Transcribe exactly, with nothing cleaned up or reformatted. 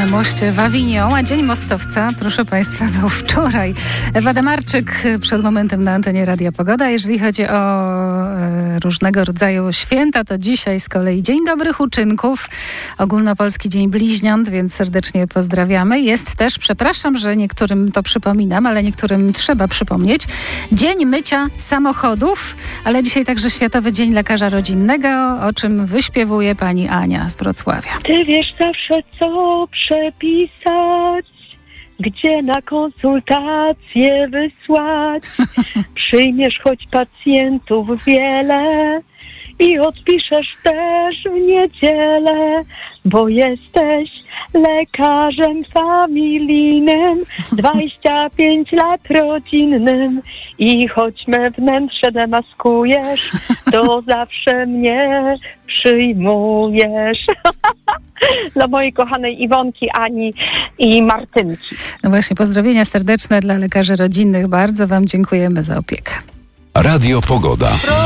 na moście w Avignon, a Dzień Mostowca, proszę Państwa, był wczoraj. Ewa Demarczyk przed momentem na antenie Radia Pogoda. Jeżeli chodzi o e, różnego rodzaju święta, to dzisiaj z kolei Dzień Dobrych Uczynków, Ogólnopolski Dzień Bliźniąt, więc serdecznie pozdrawiamy. Jest też, przepraszam, że niektórym to przypominam, ale niektórym trzeba przypomnieć, Dzień Mycia Samochodów, ale dzisiaj także Światowy Dzień Lekarza Rodzinnego, o czym wyśpiewuje pani Ania z Wrocławia. Ty wiesz zawsze, co przepisać, gdzie na konsultacje wysłać. Przyjmiesz choć pacjentów wiele i odpiszesz też w niedzielę, bo jesteś lekarzem familijnym, dwadzieścia pięć lat rodzinnym i choć me wnętrze demaskujesz, to zawsze mnie przyjmujesz. Dla mojej kochanej Iwonki, Ani i Martynki. No właśnie, pozdrowienia serdeczne dla lekarzy rodzinnych. Bardzo wam dziękujemy za opiekę. Radio Pogoda.